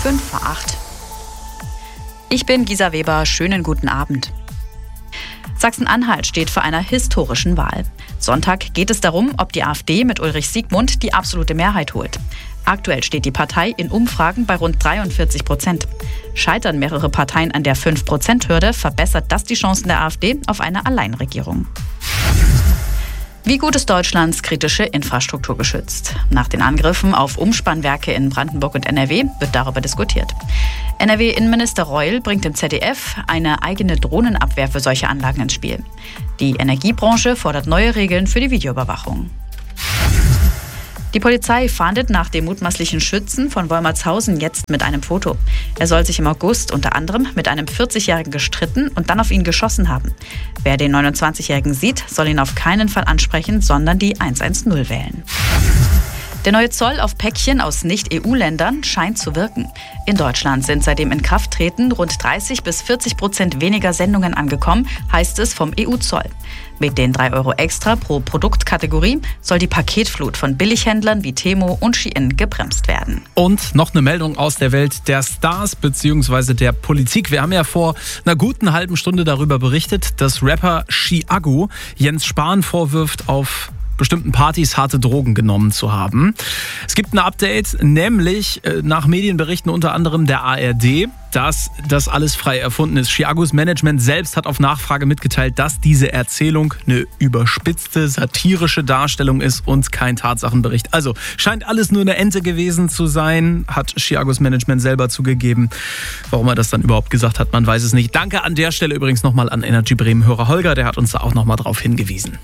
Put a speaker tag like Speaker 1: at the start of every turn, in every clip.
Speaker 1: 5:08. Ich bin Gisa Weber, schönen guten Abend. Sachsen-Anhalt steht vor einer historischen Wahl. Sonntag geht es darum, ob die AfD mit Ulrich Siegmund die absolute Mehrheit holt. Aktuell steht die Partei in Umfragen bei rund 43%. Scheitern mehrere Parteien an der 5%-Hürde, verbessert das die Chancen der AfD auf eine Alleinregierung. Wie gut ist Deutschlands kritische Infrastruktur geschützt? Nach den Angriffen auf Umspannwerke in Brandenburg und NRW wird darüber diskutiert. NRW-Innenminister Reul bringt im ZDF eine eigene Drohnenabwehr für solche Anlagen ins Spiel. Die Energiebranche fordert neue Regeln für die Videoüberwachung. Die Polizei fahndet nach dem mutmaßlichen Schützen von Wolmertshausen jetzt mit einem Foto. Er soll sich im August unter anderem mit einem 40-Jährigen gestritten und dann auf ihn geschossen haben. Wer den 29-Jährigen sieht, soll ihn auf keinen Fall ansprechen, sondern die 110 wählen. Der neue Zoll auf Päckchen aus Nicht-EU-Ländern scheint zu wirken. In Deutschland sind seit dem Inkrafttreten rund 30-40% weniger Sendungen angekommen, heißt es vom EU-Zoll. Mit den 3 € extra pro Produktkategorie soll die Paketflut von Billighändlern wie Temo und Shein gebremst werden.
Speaker 2: Und noch eine Meldung aus der Welt der Stars bzw. der Politik. Wir haben ja vor einer guten halben Stunde darüber berichtet, dass Rapper Chiago Jens Spahn vorwirft, auf bestimmten Partys harte Drogen genommen zu haben. Es gibt ein Update, nämlich nach Medienberichten unter anderem der ARD, dass das alles frei erfunden ist. Chiagos Management selbst hat auf Nachfrage mitgeteilt, dass diese Erzählung eine überspitzte, satirische Darstellung ist und kein Tatsachenbericht. Also scheint alles nur eine Ente gewesen zu sein, hat Chiagos Management selber zugegeben. Warum er das dann überhaupt gesagt hat, man weiß es nicht. Danke an der Stelle übrigens nochmal an Energy Bremen-Hörer Holger, der hat uns da auch nochmal drauf hingewiesen.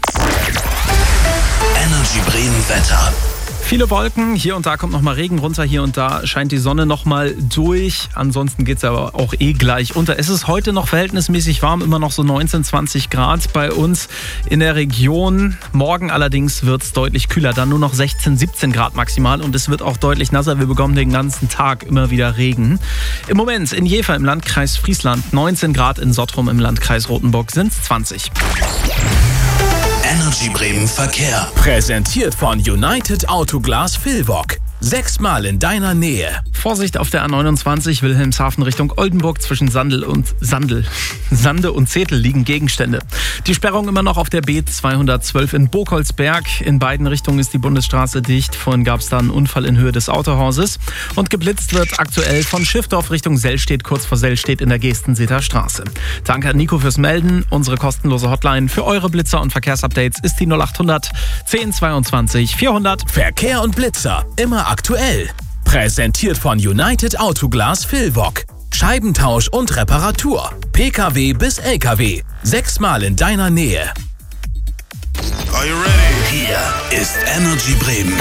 Speaker 3: Energy Bremen Wetter.
Speaker 2: Viele Wolken, hier und da kommt nochmal Regen runter, hier und da scheint die Sonne nochmal durch. Ansonsten geht es aber auch gleich unter. Es ist heute noch verhältnismäßig warm, immer noch so 19, 20 Grad bei uns in der Region. Morgen allerdings wird es deutlich kühler, dann nur noch 16, 17 Grad maximal und es wird auch deutlich nasser. Wir bekommen den ganzen Tag immer wieder Regen. Im Moment in Jever im Landkreis Friesland 19 Grad, in Sottrum im Landkreis Rothenburg sind es 20.
Speaker 3: Energy Bremen Verkehr. Präsentiert von United Autoglas Vilvoc. 6-mal in deiner Nähe.
Speaker 2: Vorsicht auf der A29 Wilhelmshaven Richtung Oldenburg. Zwischen Sande und Zetel liegen Gegenstände. Die Sperrung immer noch auf der B212 in Burgholzberg. In beiden Richtungen ist die Bundesstraße dicht. Vorhin gab es da einen Unfall in Höhe des Autohauses. Und geblitzt wird aktuell von Schiffdorf Richtung Sellstedt, kurz vor Sellstedt in der Gestenseter Straße. Danke an Nico fürs Melden. Unsere kostenlose Hotline für eure Blitzer und Verkehrsupdates ist die 0800 1022 400.
Speaker 3: Verkehr und Blitzer immer aktuell. Präsentiert von United Autoglas Vilvoc. Scheibentausch und Reparatur. PKW bis LKW. 6-mal in deiner Nähe. Are you ready? Hier ist Energy Bremen.